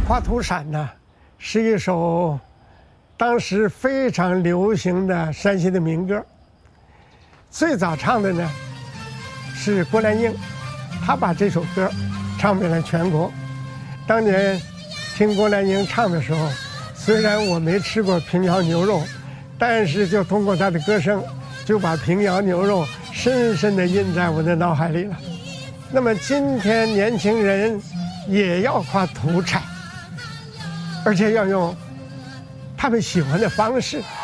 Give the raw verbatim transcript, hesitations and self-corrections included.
花土闪》呢，是一首当时非常流行的山西的民歌。最早唱的呢是郭兰英，她把这首歌唱遍了全国。当年听郭兰英唱的时候，虽然我没吃过平遥牛肉，但是就通过她的歌声，就把平遥牛肉深深地印在我的脑海里了。那么今天年轻人也要夸土产，而且要用他们喜欢的方式。